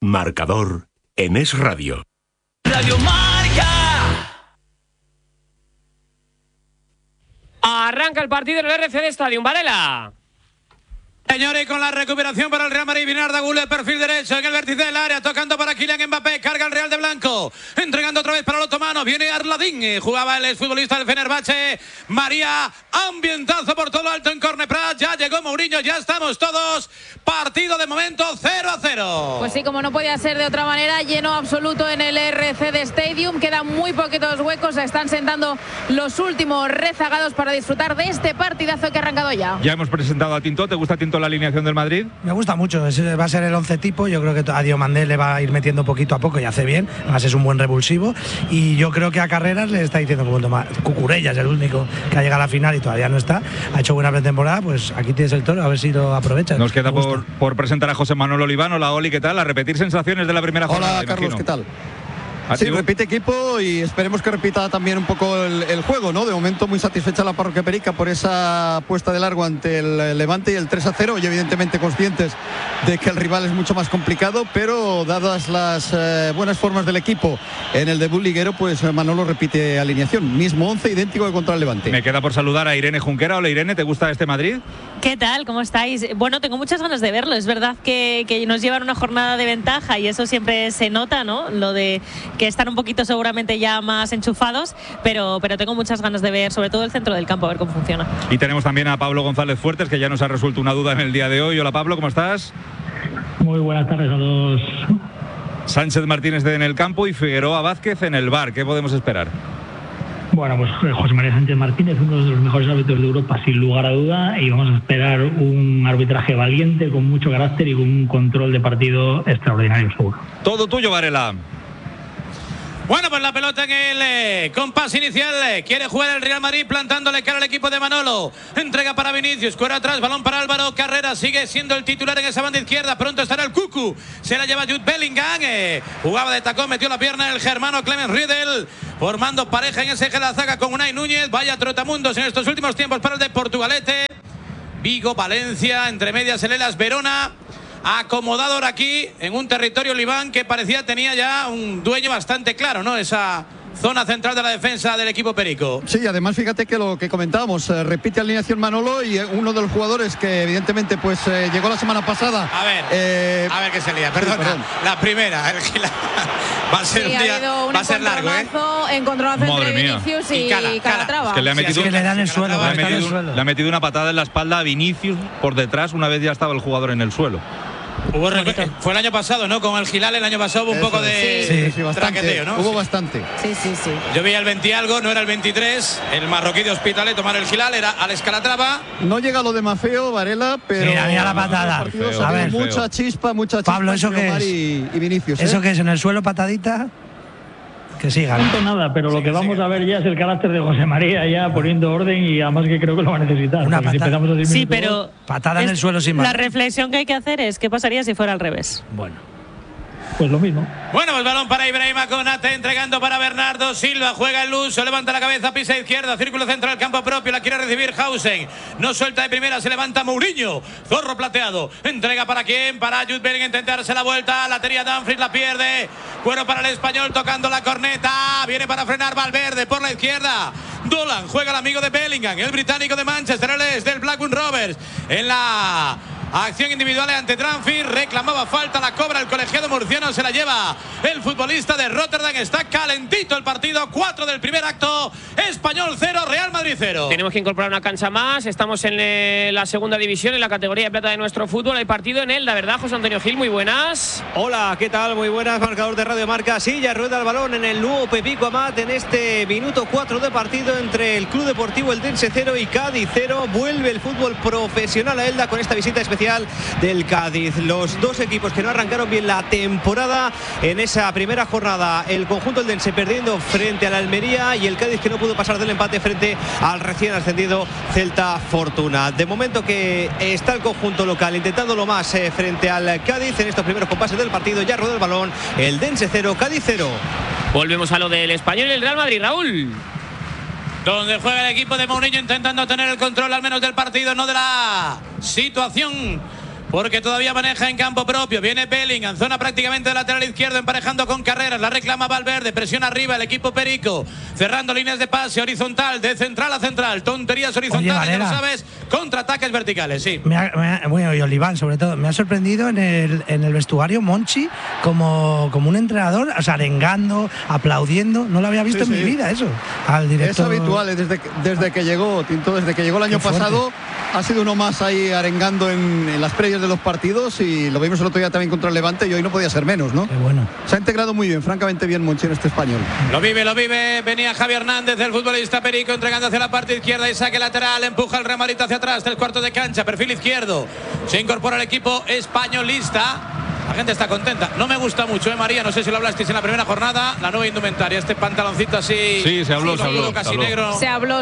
Marcador en Es Radio. Radio Marca. Arranca el partido en el RCD Stadium, Varela. Señores, con la recuperación para el Real Madrid, viene Arda Güler, perfil derecho en el vértice del área, tocando para Kylian Mbappé, carga el Real de blanco, entregando otra vez para el otomano, viene Arladín, jugaba el exfutbolista del Fenerbahce, María, ambientazo por todo lo alto en Corneprat, ya llegó Mourinho, ya estamos todos, partido de momento 0-0. Pues sí, como no podía ser de otra manera, lleno absoluto en el RCD Stadium, quedan muy poquitos huecos, se están sentando los últimos rezagados para disfrutar de este partidazo que ha arrancado ya. Ya hemos presentado a Tinto, ¿te gusta Tinto la alineación del Madrid? Me gusta mucho, va a ser el 11 tipo, yo creo que a Diomandé le va a ir metiendo poquito a poco y hace bien, además es un buen revulsivo y yo creo que a Carreras le está diciendo como tomar, Cucurella es el único que ha llegado a la final y todavía no está, ha hecho buena pretemporada, pues aquí tienes el toro, a ver si lo aprovechas. Nos queda por presentar a José Manuel Oliván. Hola Oli, ¿qué tal? A repetir sensaciones de la primera jornada. Hola Carlos, ¿qué tal? Sí, repite equipo y esperemos que repita también un poco el juego, ¿no? De momento muy satisfecha la parroquia perica por esa puesta de largo ante el Levante y el 3-0 y evidentemente conscientes de que el rival es mucho más complicado, pero dadas las buenas formas del equipo en el debut liguero, pues Manolo repite alineación, mismo 11 idéntico que contra el Levante. Me queda por saludar a Irene Junquera. Hola Irene, ¿te gusta este Madrid? ¿Qué tal? ¿Cómo estáis? Bueno, tengo muchas ganas de verlo, es verdad que nos llevan una jornada de ventaja y eso siempre se nota, ¿no? Lo de que están un poquito seguramente ya más enchufados, pero tengo muchas ganas de ver sobre todo el centro del campo, a ver cómo funciona. Y tenemos también a Pablo González Fuertes, que ya nos ha resuelto una duda en el día de hoy. Hola Pablo, ¿cómo estás? Muy buenas tardes a todos. Sánchez Martínez en el campo y Figueroa Vázquez en el VAR. ¿Qué podemos esperar? Bueno, pues José María Sánchez Martínez, uno de los mejores árbitros de Europa sin lugar a duda, y vamos a esperar un arbitraje valiente, con mucho carácter y con un control de partido extraordinario seguro. Todo tuyo, Varela. Bueno, pues la pelota en el compás inicial. Quiere jugar el Real Madrid plantándole cara al equipo de Manolo. Entrega para Vinicius, cuero atrás, balón para Álvaro Carreras. Sigue siendo el titular en esa banda izquierda. Pronto estará el Cucu. Se la lleva Jude Bellingham. Jugaba de tacón, metió la pierna el germano Clemens Riedel. Formando pareja en ese eje de la zaga con Unai Núñez. Vaya trotamundos en estos últimos tiempos para el de Portugalete. Vigo, Valencia, entre medias el Hellas Verona. Acomodador aquí en un territorio Oliván que parecía tenía ya un dueño bastante claro, ¿no? Esa zona central de la defensa del equipo perico. Sí, además fíjate que lo que comentábamos, repite alineación Manolo y uno de los jugadores que evidentemente pues llegó la semana pasada. A ver qué se lía, perdona, sí, perdón. La primera, el Gila. Va a ser sí, un día, va a ser largo, encontronazo entre Vinicius y Calatrava. Es que le ha metido, le dan el suelo, le ha metido una patada en la espalda a Vinicius por detrás, una vez ya estaba el jugador en el suelo. Fue el año pasado, ¿no? Con el Gilal el año pasado hubo un poco de traqueteo, ¿no? Hubo bastante. Sí. Yo vi el 20 algo, no era el 23. El marroquí de Hospitalet tomar el Gilal, era Alex Calatrava. No llega lo de Mafeo, Varela, pero mira la patada. A ver, mucha chispa Pablo, ¿eso qué es? Y Vinicius, ¿Eso qué es? ¿En el suelo patadita? Que sigan. No nada, pero lo que vamos a ver ya es el carácter de José María ya poniendo orden y además que creo que lo va a necesitar. Una patada. Si empezamos a 10 sí, minutos, pero patada en el suelo sin más. La reflexión que hay que hacer es ¿qué pasaría si fuera al revés? Bueno. Pues lo mismo. Bueno, pues balón para Ibrahima Konate, entregando para Bernardo Silva, juega el Luso, levanta la cabeza, pisa izquierda, círculo central, campo propio, la quiere recibir Hausen, no suelta de primera, se levanta Mourinho, zorro plateado, entrega para quién, para Jude Bellingham, intentarse la vuelta, la tenía Dumfries, la pierde, cuero para el español, tocando la corneta, viene para frenar Valverde por la izquierda, Dolan, juega el amigo de Bellingham, el británico de Manchester, él es del Blackburn Rovers, en la acción individual ante Dumfries, reclamaba falta, la cobra el colegiado murciano, se la lleva el futbolista de Rotterdam, está calentito el partido, 4 del primer acto, Español 0, Real Madrid 0. Tenemos que incorporar una cancha más, estamos en la segunda división, en la categoría de plata de nuestro fútbol, hay partido en Elda, ¿verdad, José Antonio Gil? Muy buenas. Hola, ¿qué tal? Muy buenas, marcador de Radio Marca, sí, ya rueda el balón en el nuevo Pepico Amat en este minuto 4 de partido entre el Club Deportivo Eldense 0 y Cádiz 0, vuelve el fútbol profesional a Elda con esta visita especial del Cádiz. Los dos equipos que no arrancaron bien la temporada en esa primera jornada, el conjunto eldense perdiendo frente al Almería y el Cádiz que no pudo pasar del empate frente al recién ascendido Celta Fortuna. De momento que está el conjunto local intentándolo más frente al Cádiz en estos primeros compases del partido. Ya rodó el balón, Eldense 0, Cádiz 0. Volvemos a lo del Español y el Real Madrid, Raúl. Donde juega el equipo de Mourinho intentando tener el control al menos del partido, no de la situación porque todavía maneja en campo propio. Viene Bellingham, zona prácticamente de lateral izquierdo, emparejando con Carreras. La reclama Valverde, presión arriba el equipo perico, cerrando líneas de pase horizontal, de central a central. Tonterías horizontales, ya lo sabes, contraataques verticales, sí. Bueno, y Oliván, sobre todo, me ha sorprendido en el vestuario Monchi como un entrenador, o sea, arengando, aplaudiendo. No lo había visto en mi vida eso. Al director. Es habitual, desde que llegó, Tinto, desde que llegó el año pasado, ha sido uno más ahí arengando en las previas de los partidos, y lo vimos el otro día también contra el Levante, y hoy no podía ser menos, ¿no? Qué bueno. Se ha integrado muy bien, francamente bien Monchi en este español. Lo vive. Venía Javi Hernández, el futbolista perico, entregando hacia la parte izquierda y saque lateral. Empuja el Real Madrid hacia atrás del cuarto de cancha, perfil izquierdo. Se incorpora el equipo españolista. La gente está contenta. No me gusta mucho, María. No sé si lo hablasteis en la primera jornada. La nueva indumentaria, este pantaloncito así. Sí, se habló. Casi negro. Se habló.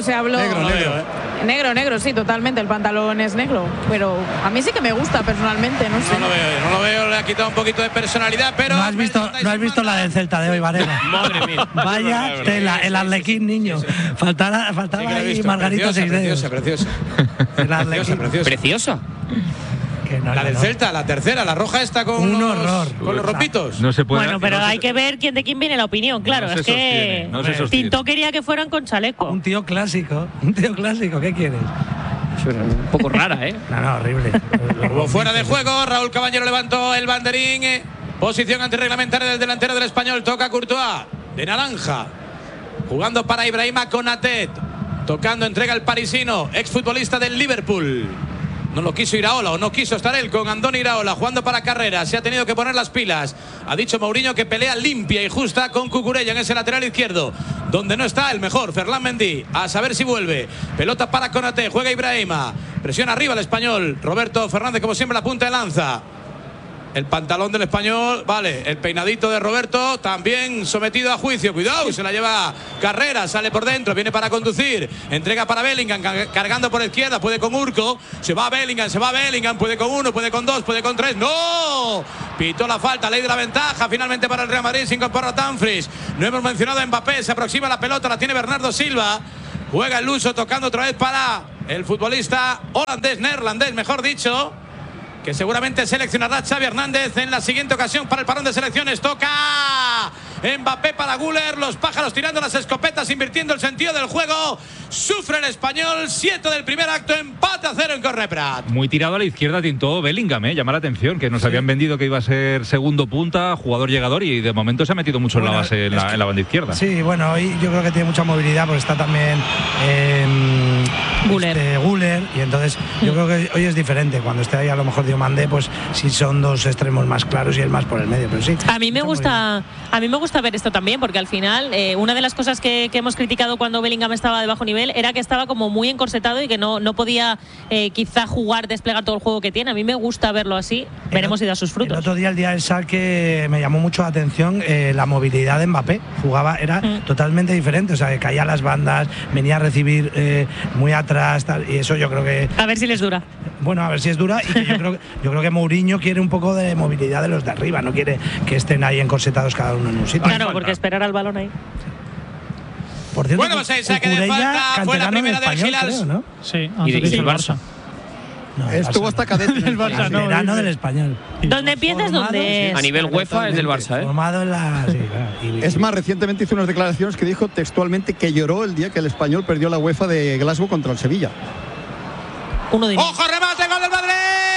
Negro, sí, totalmente. El pantalón es negro. Pero a mí sí que me gusta personalmente, no sé. No lo veo. Le ha quitado un poquito de personalidad, pero. No has visto la del Celta de hoy, Varela. Madre mía. Vaya tela, el Arlequín, niño. Faltaba ahí Margarita Seixdedos. Preciosa. Preciosa. La del Celta, la tercera, la roja esta con un horror. Con los ropitos. No se puede. Bueno, pero hay que ver de quién viene la opinión, claro. Es que Tinto quería que fueran con chaleco. Un tío clásico, ¿qué quieres? Un poco rara, ¿eh? No, horrible. Como fuera de juego, Raúl Caballero levantó el banderín. Posición antirreglamentaria del delantero del Español. Toca Courtois, de naranja. Jugando para Ibrahima Konaté. Tocando, entrega el parisino, exfutbolista del Liverpool. No lo quiso Iraola, o no quiso estar él con Andoni Iraola, jugando para Carreras. Se ha tenido que poner las pilas. Ha dicho Mourinho que pelea limpia y justa con Cucurella en ese lateral izquierdo, donde no está el mejor, Ferland Mendy. A saber si vuelve. Pelota para Konaté, juega Ibrahima. Presión arriba el español. Roberto Fernández, como siempre, la punta de lanza. El pantalón del español, vale. El peinadito de Roberto, también sometido a juicio. Cuidado, se la lleva Carreras, sale por dentro, viene para conducir. Entrega para Bellingham, cargando por izquierda, puede con Urco. Se va Bellingham, puede con uno, puede con dos, puede con tres. ¡No! Pitó la falta, ley de la ventaja. Finalmente para el Real Madrid, se incorpora Dumfries. No hemos mencionado a Mbappé, se aproxima la pelota, la tiene Bernardo Silva. Juega el Luso, tocando otra vez para el futbolista neerlandés, mejor dicho, que seguramente seleccionará Xavi Hernández en la siguiente ocasión para el parón de selecciones. Toca Mbappé para Güler, los pájaros tirando las escopetas, invirtiendo el sentido del juego. Sufre el español, 7 del primer acto, empate a 0 en Corneprat. Muy tirado a la izquierda, Tinto Bellingham, llama la atención, que nos habían vendido que iba a ser segundo punta, jugador llegador, y de momento se ha metido mucho en la base, en la banda izquierda. Sí, bueno, hoy yo creo que tiene mucha movilidad, porque está también Güler, y entonces yo creo que hoy es diferente. Cuando esté ahí a lo mejor Diomandé, pues sí son dos extremos más claros y él más por el medio, pero sí. A mí me gusta ver esto también, porque al final una de las cosas que hemos criticado cuando Bellingham estaba de bajo nivel era que estaba como muy encorsetado y que no podía quizá desplegar todo el juego que tiene. A mí me gusta verlo así, veremos si da sus frutos. El otro día, el día del saque, me llamó mucho la atención la movilidad de Mbappé. Era totalmente diferente, o sea, que caía a las bandas, venía a recibir muy atrás, tal, y eso yo creo que... A ver si les dura. Bueno, a ver si es dura, y que yo creo que Mourinho quiere un poco de movilidad de los de arriba, no quiere que estén ahí encorsetados cada uno en un sitio. Claro, porque esperar al balón ahí. Por cierto, bueno, pues ahí saque de falta, fue la primera del Gilals, ¿no? Sí, y el Barça. No, estuvo hasta cadete el Barça, no, verano del Español. ¿Dónde empiezas? ¿Dónde es? A nivel UEFA es del Barça, ¿eh? Formado en la... Sí, claro. Es más, recientemente hizo unas declaraciones que dijo textualmente que lloró el día que el Español perdió la UEFA de Glasgow contra el Sevilla. ¡Ojo, remate, gol del Madrid!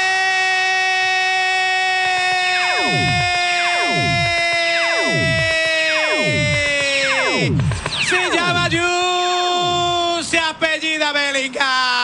Se llama Yu, se apellida Bellingham.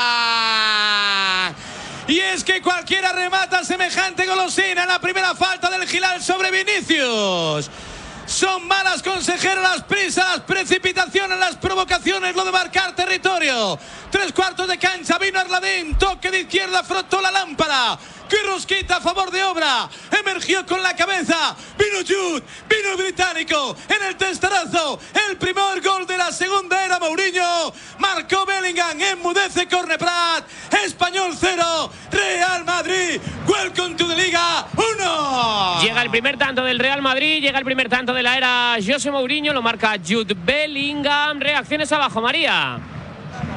Y es que cualquiera remata semejante golosina en la primera falta del Gilal sobre Vinicius. Son malas, consejero, las prisas, las precipitaciones, las provocaciones, lo de marcar territorio. 3/4 de cancha, vino Arladín, toque de izquierda, frotó la lámpara. ¡Qué rosquita a favor de obra! Emergió con la cabeza. Vino Jude, vino el británico en el testarazo. El primer gol de la segunda era Mourinho. Marcó Bellingham, enmudece Corneprat. Español 0, Real Madrid. Welcome to the Liga 1. Llega el primer tanto del Real Madrid, llega el primer tanto de la era José Mourinho, lo marca Jude Bellingham. Reacciones abajo, María.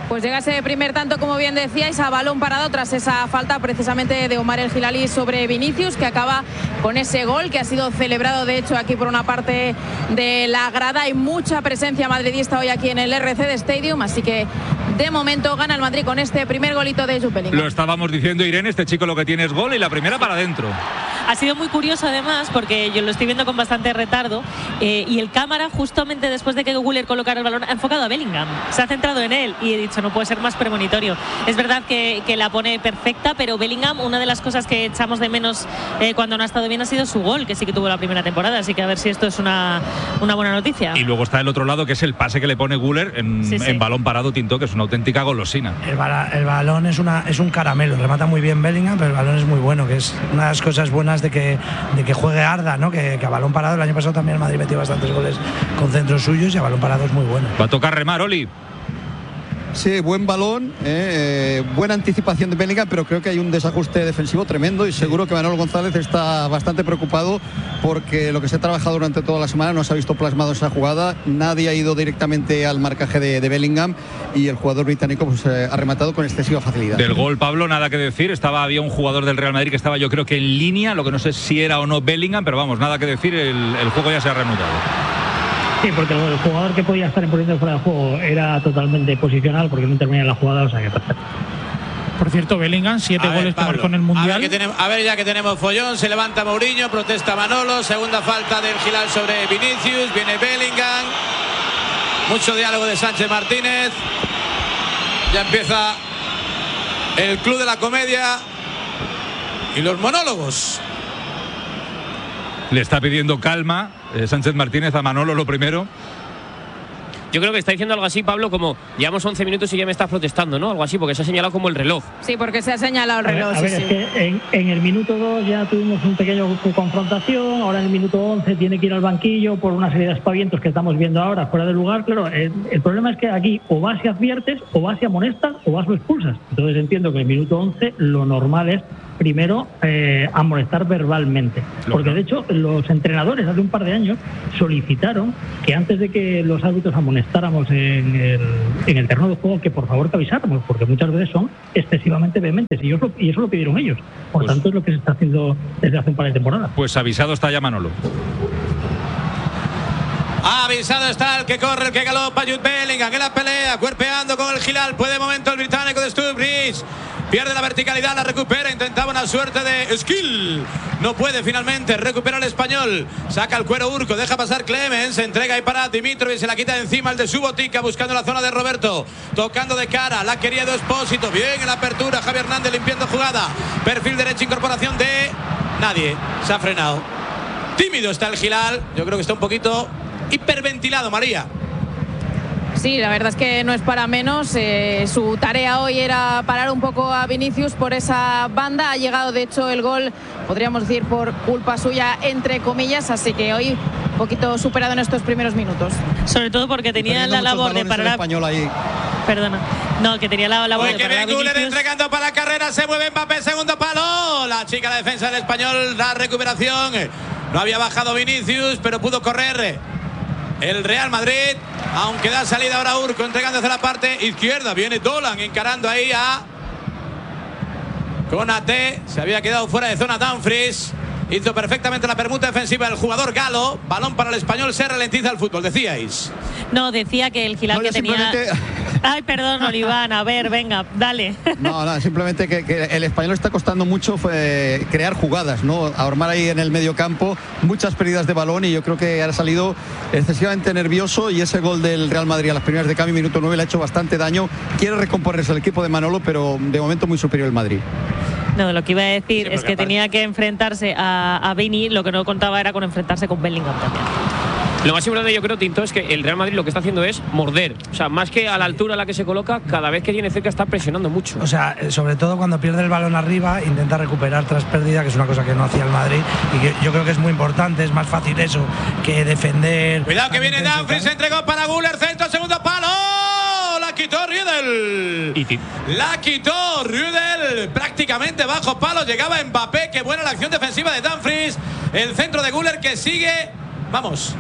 Pues llega ese primer tanto, como bien decíais, a balón parado tras esa falta precisamente de Omar El Hilali sobre Vinicius, que acaba con ese gol que ha sido celebrado de hecho aquí por una parte de la grada. Hay mucha presencia madridista hoy aquí en el RCD Stadium, así que de momento gana el Madrid con este primer golito de Jude Bellingham. Lo estábamos diciendo, Irene, este chico lo que tiene es gol y la primera para adentro. Ha sido muy curioso además porque yo lo estoy viendo con bastante retardo y el cámara justamente después de que Güler colocara el balón ha enfocado a Bellingham, se ha centrado en él y he dicho no puede ser más premonitorio. Es verdad que la pone perfecta, pero Bellingham, una de las cosas que echamos de menos cuando no ha estado bien ha sido su gol, que sí que tuvo la primera temporada, así que a ver si esto es una buena noticia. Y luego está el otro lado, que es el pase que le pone Güler en balón parado, Tinto, que es una auténtica golosina. El balón es un caramelo, remata muy bien Bellingham, pero el balón es muy bueno, que es una de las cosas buenas de que juegue Arda, ¿no? Que a balón parado el año pasado también el Madrid metió bastantes goles con centros suyos y a balón parado es muy bueno. Va a tocar remar, Oli. Sí, buen balón, buena anticipación de Bellingham, pero creo que hay un desajuste defensivo tremendo y seguro que Manolo González está bastante preocupado porque lo que se ha trabajado durante toda la semana no se ha visto plasmado esa jugada. Nadie ha ido directamente al marcaje de Bellingham y el jugador británico pues, ha rematado con excesiva facilidad. Del gol, Pablo, nada que decir. Había un jugador del Real Madrid que estaba yo creo que en línea, lo que no sé si era o no Bellingham, pero vamos, nada que decir, el juego ya se ha reanudado. Sí, porque el jugador que podía estar en posición fuera de juego era totalmente posicional porque no intervenía en la jugada, o sea que perfecto. Por cierto, Bellingham, 7 goles que marcó en el Mundial. A ver, ya que tenemos follón, se levanta Mourinho, protesta Manolo, segunda falta del Hilal sobre Vinicius, viene Bellingham, mucho diálogo de Sánchez Martínez, ya empieza el club de la comedia y los monólogos. Le está pidiendo calma Sánchez Martínez a Manolo lo primero. Yo creo que está diciendo algo así, Pablo, como llevamos 11 minutos y ya me estás protestando, ¿no? Algo así, porque se ha señalado como el reloj. Sí, porque se ha señalado el reloj. A ver, es que en el minuto 2 ya tuvimos un pequeño confrontación, ahora en el minuto 11 tiene que ir al banquillo por una serie de aspavientos que estamos viendo ahora fuera de lugar. Claro, el problema es que aquí o vas y adviertes, o vas y amonestas, o vas o expulsas. Entonces entiendo que en el minuto 11 lo normal es primero amonestar verbalmente, porque de hecho los entrenadores hace un par de años solicitaron que antes de que los árbitros amonestáramos en el terreno de juego que por favor que avisáramos, porque muchas veces son excesivamente vehementes y eso lo pidieron ellos, por tanto es lo que se está haciendo desde hace un par de temporadas. Pues avisado está ya Manolo. Avisado está el que corre, el que galopa, Jude Bellingham en la pelea, cuerpeando con el Hilal, puede de momento el británico de Stubbridge. Pierde la verticalidad, la recupera, intentaba una suerte de skill. No puede finalmente, recupera el español. Saca el cuero Urco, deja pasar Clemens, se entrega ahí para Dimitrovic, se la quita de encima el de Subotica, buscando la zona de Roberto. Tocando de cara, la quería de Expósito. Bien en la apertura, Javi Hernández limpiando jugada. Perfil derecho, incorporación de nadie. Se ha frenado. Tímido está el Hilal, yo creo que está un poquito hiperventilado, María. Sí, la verdad es que no es para menos. Su tarea hoy era parar un poco a Vinicius por esa banda. Ha llegado, de hecho, el gol, podríamos decir, por culpa suya, entre comillas. Así que hoy un poquito superado en estos primeros minutos. Sobre todo porque tenía la labor de parar. Español ahí. Perdona. No, que tenía la labor de parar a Vinicius. Güler entregando para carrera, se mueve Mbappé, segundo palo. La chica de defensa del español, la recuperación. No había bajado Vinicius, pero pudo correr el Real Madrid, aunque da salida ahora Urco, entregando hacia la parte izquierda. Viene Dolan encarando ahí a Konaté. Se había quedado fuera de zona Dumfries. Hizo perfectamente la permuta defensiva el jugador galo. Balón para el español, se ralentiza el fútbol, decíais. No, decía que el Hilal que tenía... Ay, perdón, Oliván, a ver, venga, dale. No, simplemente que el español está costando mucho crear jugadas, ¿no? Armar ahí en el medio campo, muchas pérdidas de balón y yo creo que ha salido excesivamente nervioso y ese gol del Real Madrid a las primeras de cambio, minuto 9, le ha hecho bastante daño. Quiere recomponerse el equipo de Manolo, pero de momento muy superior el Madrid. No, lo que iba a decir es que tenía que enfrentarse a Vini, lo que no contaba era con enfrentarse con Bellingham también. Lo más importante, yo creo, Tinto, es que el Real Madrid lo que está haciendo es morder. O sea, más que a la altura a la que se coloca, cada vez que tiene cerca está presionando mucho. O sea, sobre todo cuando pierde el balón arriba, intenta recuperar tras pérdida, que es una cosa que no hacía el Madrid. Y que yo creo que es muy importante, es más fácil eso que defender. Cuidado que viene Dumfries, se entregó para Güler, centro, segundo palo. La quitó Riedel. La quitó Riedel, prácticamente bajo palo. Llegaba Mbappé, qué buena la acción defensiva de Dumfries. El centro de Güler que sigue, vamos,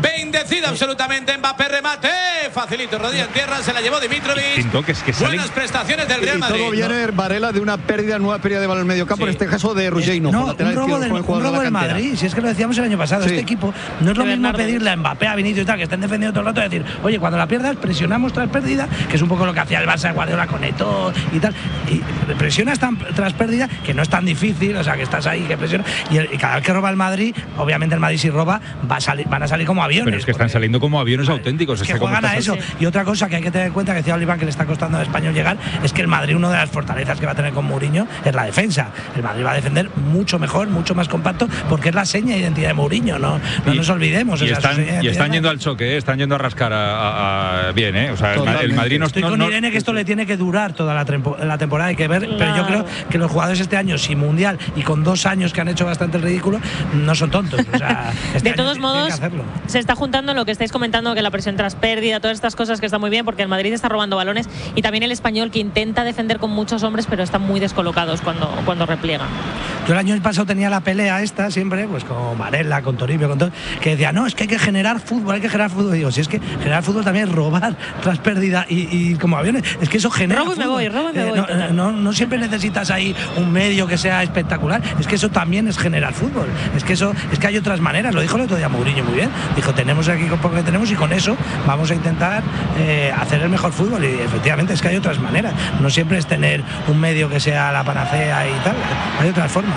Bendecido absolutamente Mbappé, remate facilito, rodilla en tierra, se la llevó Dimitrovic. Buenas prestaciones del Real Madrid. Y todo viene Varela de una nueva pérdida de balón en medio campo, en este caso de Ruggiero. Un robo del Madrid, si es que lo decíamos el año pasado. Este equipo no es lo mismo pedirle a Mbappé, a Vinicius y tal, que estén defendiendo todo el rato, y decir, oye, cuando la pierdas presionamos tras pérdida, que es un poco lo que hacía el Barça de Guardiola con Eto'o y tal, y presionas tras pérdida, que no es tan difícil, o sea, que estás ahí, que presionas, y cada vez que roba el Madrid, obviamente el Madrid si roba van a salir como aviones. Pero es que están saliendo como aviones auténticos. Es que juegan a eso. Y otra cosa que hay que tener en cuenta, que decía Oliván, que le está costando al Español llegar, es que el Madrid, una de las fortalezas que va a tener con Mourinho es la defensa. El Madrid va a defender mucho mejor, mucho más compacto, porque es la seña de identidad de Mourinho, no nos olvidemos. Y están yendo al choque, están yendo a rascar bien, O sea, el Madrid no... Estoy con Irene que esto le tiene que durar toda la temporada, hay que ver, pero yo creo que los jugadores este año, sin Mundial y con 2 años que han hecho bastante el ridículo, no son tontos. O sea, de todos modos, se está juntando lo que estáis comentando, que la presión tras pérdida, todas estas cosas que están muy bien, porque el Madrid está robando balones, y también el Español, que intenta defender con muchos hombres, pero están muy descolocados cuando repliegan. Yo el año pasado tenía la pelea esta siempre, pues con Varela, con Toribio, con todo, que decía, no, es que hay que generar fútbol. Y digo, si es que generar fútbol también es robar tras pérdida y como aviones, es que eso genera robo y me voy. No siempre necesitas ahí un medio que sea espectacular, es que eso también es generar fútbol, es que hay otras maneras, lo dijo el otro día Mourinho muy bien, dijo, tenemos aquí con lo que tenemos y con eso vamos a intentar hacer el mejor fútbol, y efectivamente es que hay otras maneras, no siempre es tener un medio que sea la panacea y tal, hay otras formas.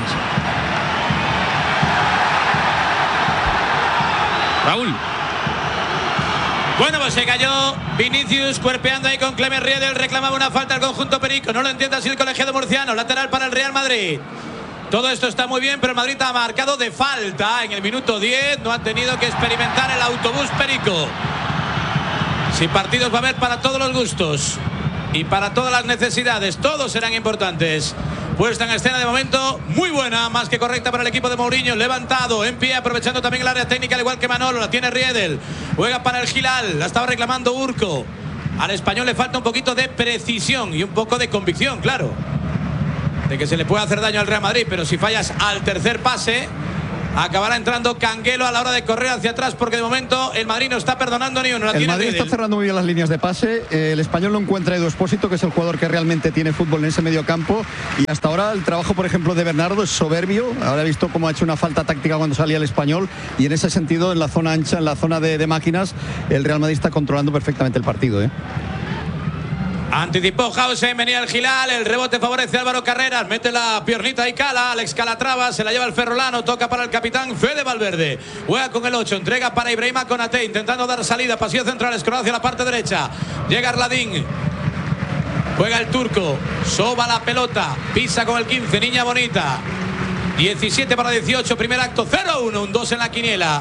Raúl. Bueno, pues se cayó Vinicius cuerpeando ahí con Clement Riedel, reclamaba una falta al conjunto perico, no lo entiende así el colegiado murciano, lateral para el Real Madrid. Todo esto está muy bien, pero el Madrid ha marcado de falta en el minuto 10, no han tenido que experimentar el autobús perico. Si partidos va a haber para todos los gustos y para todas las necesidades, todos serán importantes. Puesta en escena de momento muy buena, más que correcta para el equipo de Mourinho, levantado, en pie, aprovechando también el área técnica, al igual que Manolo, la tiene Riedel, juega para el Hilal, la estaba reclamando Urco. Al Español le falta un poquito de precisión y un poco de convicción, claro, de que se le puede hacer daño al Real Madrid, pero si fallas al tercer pase, acabará entrando Canguelo a la hora de correr hacia atrás, porque de momento el Madrid no está perdonando ni uno. El Madrid está cerrando muy bien las líneas de pase. El Español no encuentra a Edu Expósito, que es el jugador que realmente tiene fútbol en ese medio campo, y hasta ahora el trabajo, por ejemplo, de Bernardo es soberbio. Ahora he visto cómo ha hecho una falta táctica cuando salía el Español, y en ese sentido, en la zona ancha, en la zona de máquinas, el Real Madrid está controlando perfectamente el partido, Anticipó Hausen, venía el Gilal, el rebote favorece a Álvaro Carreras, mete la piernita y Cala, Alex Calatrava, se la lleva el ferrolano, toca para el capitán Fede Valverde, juega con el 8, entrega para Ibrahima Konaté, intentando dar salida, pasillo central, escrolla hacia la parte derecha, llega Arladín, juega el turco, soba la pelota, pisa con el 15, Niña Bonita, 17 para 18, primer acto, 0-1, un 2 en la quiniela.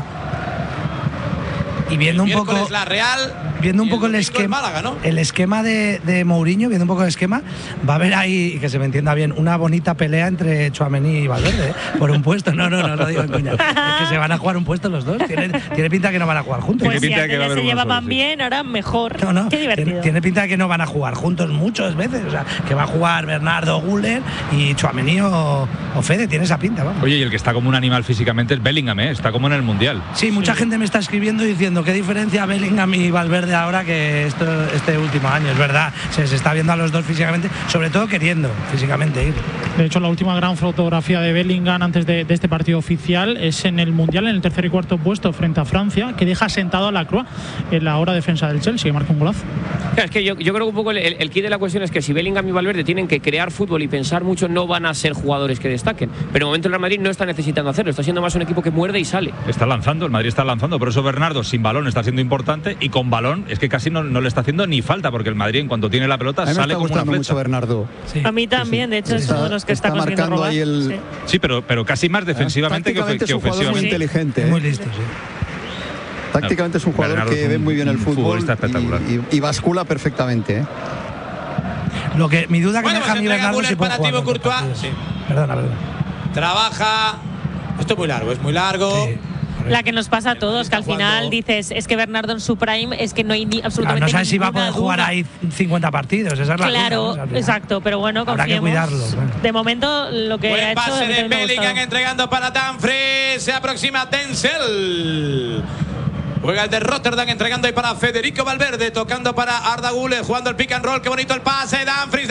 Y viendo un poco la Real, viendo un poco el esquema, Málaga, ¿no? El esquema de Mourinho, viendo un poco el esquema, va a haber ahí, que se me entienda bien, una bonita pelea entre Tchouaméni y Valverde, por un puesto. No lo digo en cuña. Es que se van a jugar un puesto los dos. Tiene pinta que no van a jugar juntos. Pues tiene pinta que se llevaban bien, ahora mejor. No. Qué divertido. Tiene pinta de que no van a jugar juntos muchas veces. O sea, que va a jugar Bernardo, Güler y Tchouaméni o Fede. Tiene esa pinta, vamos. Oye, y el que está como un animal físicamente es Bellingham, está como en el Mundial. Sí, mucha gente me está escribiendo diciendo qué diferencia Bellingham y Valverde ahora que este último año. Es verdad, se está viendo a los dos físicamente, sobre todo queriendo físicamente ir. De hecho, la última gran fotografía de Bellingham antes de este partido oficial es en el Mundial, en el tercer y cuarto puesto frente a Francia, que deja sentado a Lacroix en la hora defensa del Chelsea, que marca un golazo. Es que yo creo que un poco el kit de la cuestión es que si Bellingham y Valverde tienen que crear fútbol y pensar mucho, no van a ser jugadores que destaquen. Pero en el momento el Real Madrid no está necesitando hacerlo, está siendo más un equipo que muerde y sale. Está lanzando, el Madrid está lanzando, por eso Bernardo sin balón está siendo importante, y con balón es que casi no le está haciendo ni falta, porque el Madrid en cuanto tiene la pelota sale como una flecha. Mucho Bernardo. Sí. A mí también, de hecho es uno de los que está consiguiendo robar. Sí, pero casi más defensivamente que ofensivamente. Es un jugador muy inteligente. Muy listo, sí. Tácticamente es un jugador Bernardo que ve muy bien el fútbol espectacular. Y bascula perfectamente. Lo que mi duda que me deja a mí Bernardo si puede jugar Courtois. Sí. Perdona. Trabaja. Esto es muy largo. Sí. La que nos pasa a todos, que al final dices, es que Bernardo en su prime es que no hay absolutamente no sabes si va a poder duda. jugar ahí 50 partidos, esa es la claro, cosa, ¿no? Exacto, pero bueno, habrá que cuidarlo. Bueno. De momento lo que Buen ha hecho pase de Bellingham entregando para Dumfries, se aproxima Denzel. Juega el de Rotterdam, entregando ahí para Federico Valverde, tocando para Arda Güler, jugando el pick and roll. Qué bonito el pase, Dumfries.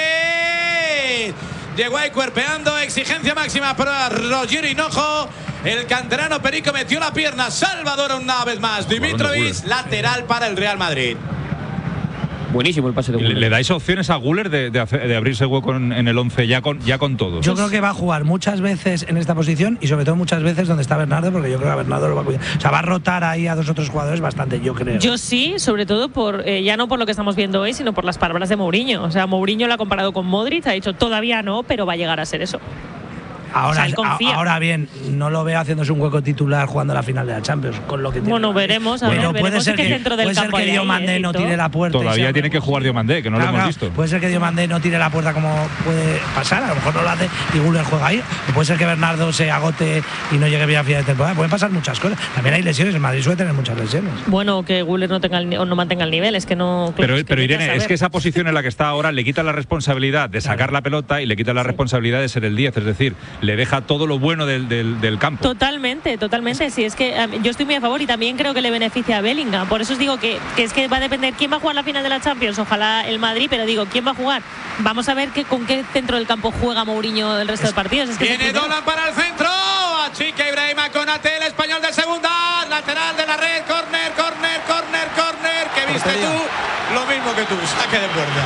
Llegó ahí cuerpeando, exigencia máxima para Roger Hinojo. El canterano Perico metió la pierna. Salvador una vez más. Dimitrovic, lateral para el Real Madrid. Buenísimo el pase de Güler. ¿Le dais opciones a Güler de abrirse hueco en el 11 ya con todos? Yo creo que va a jugar muchas veces en esta posición y sobre todo muchas veces donde está Bernardo, porque yo creo que a Bernardo lo va a cuidar. O sea, va a rotar ahí a 2 otros jugadores bastante, yo creo. Yo sí, sobre todo por ya no por lo que estamos viendo hoy, sino por las palabras de Mourinho. O sea, Mourinho lo ha comparado con Modric, ha dicho todavía no, pero va a llegar a ser eso. Ahora bien, no lo veo haciéndose un hueco titular jugando la final de la Champions, con lo que tiene. Bueno, veremos. Pero puede ser que Diomandé no tire la puerta. Todavía tiene que jugar Diomandé, que no lo hemos visto. Puede ser que Diomandé no tire la puerta como puede pasar, a lo mejor no lo hace y Güler juega ahí. O puede ser que Bernardo se agote y no llegue bien a final de temporada. Pueden pasar muchas cosas. También hay lesiones, el Madrid suele tener muchas lesiones. Bueno, que Güler no mantenga el nivel, es que no. Pero Irene, es que esa posición en la que está ahora le quita la responsabilidad de sacar la pelota y le quita la responsabilidad de ser el 10, es decir, le deja todo lo bueno del campo. Totalmente. Sí, es que yo estoy muy a favor y también creo que le beneficia a Bellingham. Por eso os digo que es que va a depender quién va a jugar la final de la Champions. Ojalá el Madrid, pero digo, ¿quién va a jugar? Vamos a ver con qué centro del campo juega Mourinho el resto de partidos. Viene Dolan para el centro. Achica Ibrahima Konate, el español de segunda. Lateral de la red. Corner. ¿Qué viste tú? Lo mismo que tú. Saque de puerta.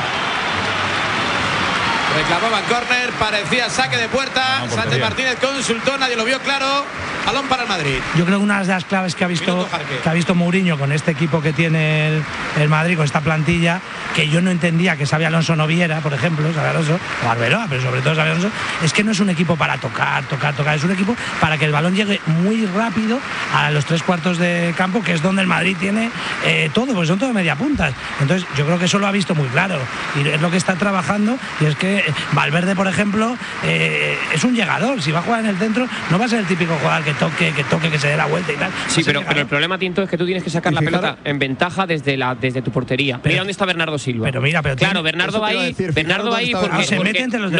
Reclamaban córner, parecía saque de puerta. Sánchez Martínez consultó, nadie lo vio claro. Balón para el Madrid. Yo creo que una de las claves que ha visto Mourinho con este equipo que tiene el Madrid, con esta plantilla, que yo no entendía que Xabi Alonso no viera, por ejemplo, Xabi Alonso, o Arbeloa, pero sobre todo Xabi Alonso, es que no es un equipo para tocar, es un equipo para que el balón llegue muy rápido a los 3/4 de campo, que es donde el Madrid tiene todo, porque son todo media puntas. Entonces yo creo que eso lo ha visto muy claro y es lo que está trabajando, y es que Valverde, por ejemplo, es un llegador. Si va a jugar en el centro, no va a ser el típico jugador que toque, que se dé la vuelta y tal. Sí, pero el problema, Tinto, es que tú tienes que sacar la pelota en ventaja desde tu portería. Mira dónde está Bernardo Silva. Claro, Bernardo va ahí porque se mete entre los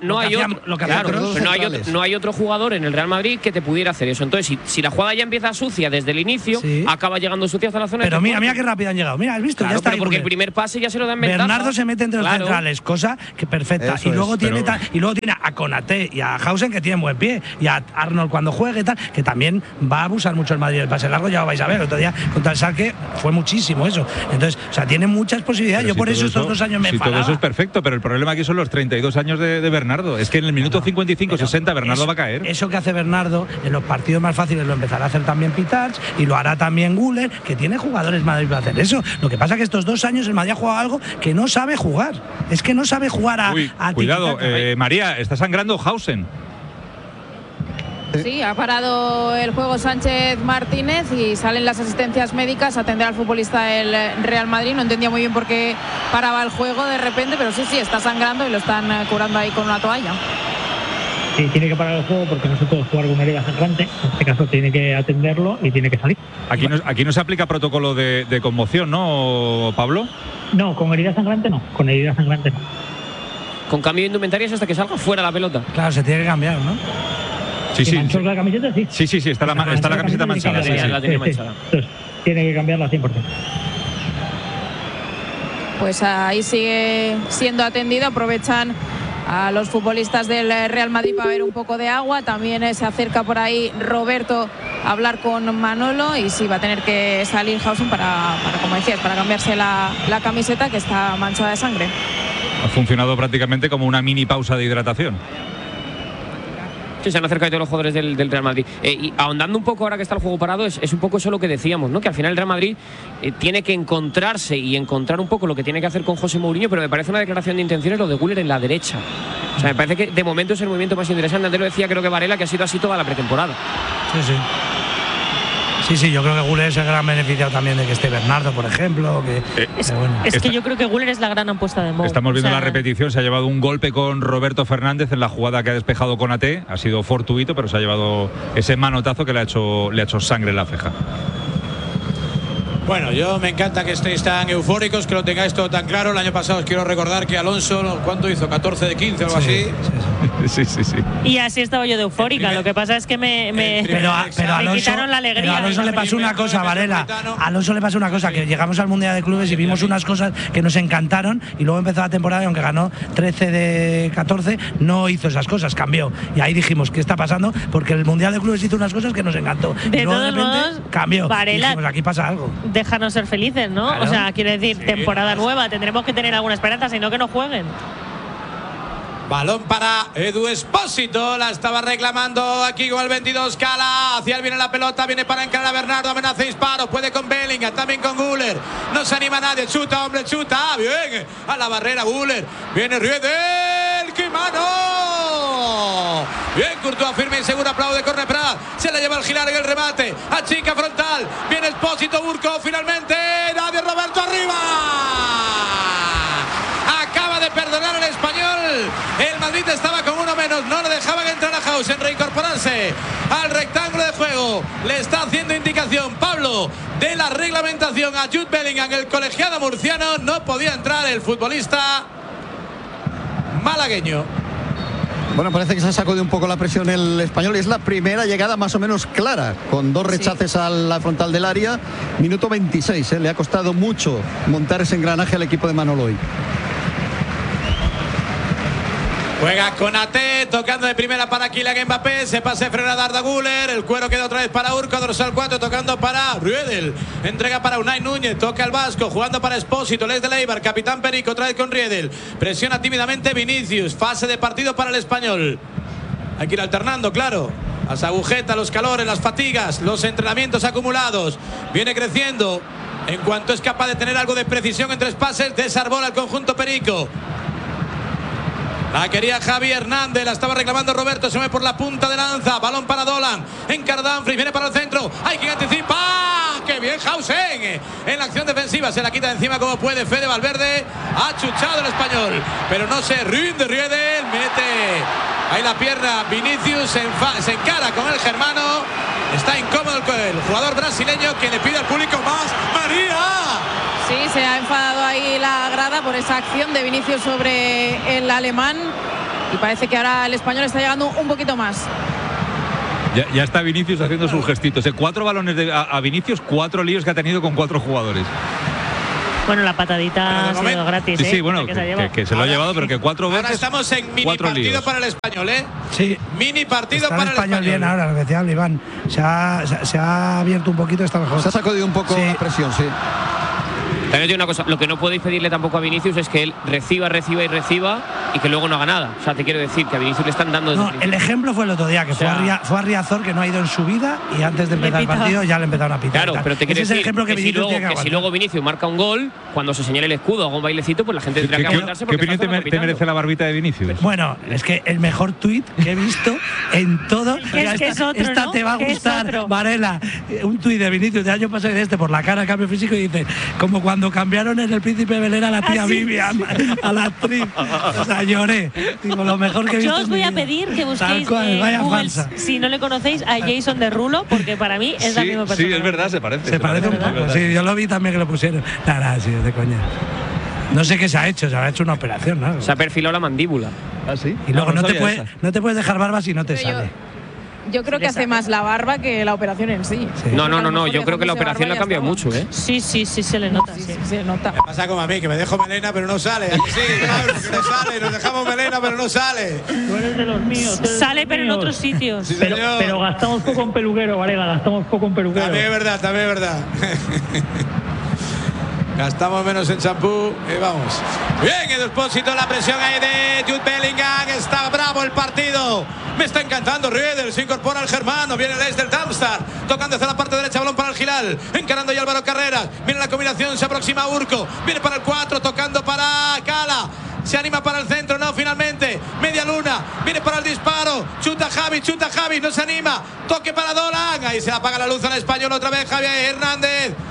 no hay otro jugador en el Real Madrid que te pudiera hacer eso. Entonces, si la jugada ya empieza sucia desde el inicio, acaba llegando sucia hasta la zona. Pero mira qué rápido han llegado. Mira, has visto, claro, ya está. Porque el primer pase ya se lo dan ventaja. Bernardo se mete entre los centrales, cosa que perfecta. Y luego tiene a Konaté y a Hausen, que tienen buen pie, y a Arnold cuando juegue y tal, que también va a abusar mucho el Madrid del pase largo. Ya lo vais a ver, el otro día contra el Schalke fue muchísimo eso. Entonces, o sea, tiene muchas posibilidades. Yo por eso estos 2 años me enfadaba. Todo eso es perfecto, pero el problema aquí son los 32 años de Bernardo. Es que en el minuto 55-60 Bernardo va a caer. Eso que hace Bernardo en los partidos más fáciles lo empezará a hacer también Pitarch y lo hará también Güler, que tiene jugadores Madrid para hacer eso. Lo que pasa es que estos 2 años el Madrid ha jugado algo que no sabe jugar. Es que no sabe jugar a cuidado, María, está sangrando Hausen. Sí, ha parado el juego Sánchez Martínez y salen las asistencias médicas a atender al futbolista del Real Madrid. No entendía muy bien por qué paraba el juego de repente, pero sí, está sangrando y lo están curando ahí con una toalla. Sí, tiene que parar el juego porque no se puede jugar con herida sangrante. En este caso tiene que atenderlo y tiene que salir. Aquí no se aplica protocolo de conmoción, ¿no, Pablo? No, con herida sangrante no. Con cambio de indumentarias hasta que salga fuera la pelota. Claro, se tiene que cambiar, ¿no? Sí. ¿Manchó la camiseta? Sí. Sí, está la camiseta manchada. Sí, la tenía manchada. Entonces, tiene que cambiarla 100%. Pues ahí sigue siendo atendido. Aprovechan a los futbolistas del Real Madrid para ver un poco de agua. También se acerca por ahí Roberto a hablar con Manolo y sí va a tener que salir Hausen para como decías, para cambiarse la camiseta que está manchada de sangre. Ha funcionado prácticamente como una mini pausa de hidratación. Sí, se han acercado todos los jugadores del Real Madrid. Y ahondando un poco ahora que está el juego parado, es un poco eso lo que decíamos, ¿no? Que al final el Real Madrid tiene que encontrarse y encontrar un poco lo que tiene que hacer con José Mourinho, pero me parece una declaración de intenciones lo de Güler en la derecha. O sea, me parece que de momento es el movimiento más interesante. Antes lo decía, creo que Varela, que ha sido así toda la pretemporada. Sí, yo creo que Güler es el gran beneficiado también de que esté Bernardo, por ejemplo. Es que yo creo que Güler es la gran apuesta de Mou. Estamos viendo la repetición, se ha llevado un golpe con Roberto Fernández en la jugada que ha despejado Konaté. Ha sido fortuito, pero se ha llevado ese manotazo que le ha hecho sangre en la ceja. Bueno, yo me encanta que estéis tan eufóricos, que lo tengáis todo tan claro. El año pasado os quiero recordar que Alonso, ¿cuánto hizo? 14 de 15 o algo así. Sí. Y así estaba yo de eufórica. Lo que pasa es que me Alonso, quitaron la alegría. Pero a Alonso le pasó una cosa, Varela. A Alonso le pasó una cosa, que llegamos al Mundial de Clubes y vimos unas cosas que nos encantaron y luego empezó la temporada y aunque ganó 13 de 14, no hizo esas cosas, cambió. Y ahí dijimos, ¿qué está pasando? Porque el Mundial de Clubes hizo unas cosas que nos encantó. De y luego todos de repente modos, cambió. Varela, dijimos, aquí pasa algo. Déjanos ser felices, ¿no? Claro. O sea, quiero decir, temporada nueva, tendremos que tener alguna esperanza, sino que no jueguen. Balón para Edu Espósito, la estaba reclamando aquí con el 22 Cala, hacia él viene la pelota, viene para encarar a Bernardo, amenaza disparo, puede con Bellingham, también con Güler, no se anima nadie, chuta hombre, chuta, bien, a la barrera Güler, viene Riedel, ¡qué mano! Bien, Courtois firme y seguro, aplaude, corre Prat, se la lleva el Gilar en el remate, achica frontal, viene Espósito, Burko, finalmente, nadie, Roberto arriba. Acaba de perdonar al Español. El Madrid estaba con uno menos. No le dejaban entrar a House en reincorporarse al rectángulo de juego. Le está haciendo indicación Pablo de la reglamentación a Jude Bellingham. El colegiado murciano. No podía entrar el futbolista malagueño. Bueno, parece que se ha sacado un poco la presión el Español y es la primera llegada más o menos clara, con 2 rechaces a la frontal del área. Minuto 26, le ha costado mucho montar ese engranaje al equipo de Manolo hoy. Juega Konaté, tocando de primera para Kylian Mbappé, se pase frena a Arda Güler, el cuero queda otra vez para Urco, dorsal 4, tocando para Riedel, entrega para Unai Núñez, toca el vasco, jugando para Espósito, Les de Leibar, capitán Perico, otra vez con Riedel, presiona tímidamente Vinicius, fase de partido para el Español. Hay que ir alternando, claro, las agujetas, los calores, las fatigas, los entrenamientos acumulados, viene creciendo, en cuanto es capaz de tener algo de precisión en 3 pases, desarbola el conjunto Perico. La quería Javi Hernández, la estaba reclamando Roberto, se mueve por la punta de lanza, balón para Dolan, encara Dumfries, viene para el centro, hay quien anticipa, ¡qué bien Hausen! En la acción defensiva, se la quita de encima como puede Fede Valverde, ha chuchado el Español, pero no se rinde Riedel, mete ahí la pierna Vinicius, se encara con el germano, está incómodo el jugador brasileño que le pide al público más, ¡María! Sí, se ha enfadado ahí la grada por esa acción de Vinicius sobre el alemán y parece que ahora el Español está llegando un poquito más. Ya está Vinicius haciendo sus gestitos. 4 balones a Vinicius, 4 líos que ha tenido con 4 jugadores. Bueno, la patadita ha sido gratis. Sí, bueno, que se lo ha llevado, pero que 4 veces. Ahora estamos en mini partido líos para el Español, ¿eh? Sí. Mini partido está para el Español. Bien ahora, lo que decía Iván. Se ha abierto un poquito, está mejor. Se ha sacudido un poco la presión, sí. También digo una cosa, lo que no podéis pedirle tampoco a Vinicius es que él reciba y que luego no haga nada. O sea, te quiero decir que a Vinicius le están dando... No, el ejemplo fue el otro día, que fue a Riazor, que no ha ido en su vida y antes de empezar el partido ya le empezaron a pitar. Claro, pero te quiero decir el ejemplo que si luego Vinicius marca un gol, cuando se señale el escudo o haga un bailecito, pues la gente tendrá que aguantarse. ¿Qué opinión te merece la barbita de Vinicius? Bueno, es que el mejor tuit que he visto en todo... esta ¿no? te va a gustar, Varela. Un tuit de Vinicius de año pasado por la cara, cambio físico, y dice, como cuando cambiaron en El Príncipe Belén a la tía Vivian, a la actriz. O sea, lloré. Digo, lo mejor que he visto. Yo os voy a pedir que busquéis Google, si no le conocéis, a Jason Derulo, porque para mí es la misma persona. Sí, es verdad, se parece. Se parece un poco. Sí, yo lo vi también que lo pusieron. Nada, sí, de coña. No sé qué se ha hecho una operación, ¿no? Se ha perfilado la mandíbula. ¿Ah, sí? Y luego no te puedes dejar barba si no te sale. Yo creo que hace más la barba que la operación en sí. No, yo creo que la operación la ha cambiado mucho, ¿eh? Sí, se le nota. Sí, se le nota. Me pasa como a mí, que me dejo melena pero no sale. Sí, claro, que no sale, nos dejamos melena pero no sale. Tú eres de los míos. Sale pero en otros sitios. Sí, pero gastamos poco en peluquero, Varela, gastamos poco en peluquero. También es verdad. Gastamos menos en champú y vamos. Bien, Edu Espósito, la presión ahí de Jude Bellingham. Está bravo el partido. Me está encantando Riedel, se incorpora el germano. Viene el del Darmstadt, tocando hacia la parte derecha, balón para el Gilal. Encarando ya Álvaro Carreras. Viene la combinación, se aproxima Urco. Viene para el 4, tocando para Cala. Se anima para el centro, no, finalmente. Media luna, viene para el disparo. Chuta Javi, no se anima. Toque para Dolan. Ahí se apaga la luz al Español otra vez, Javier Hernández.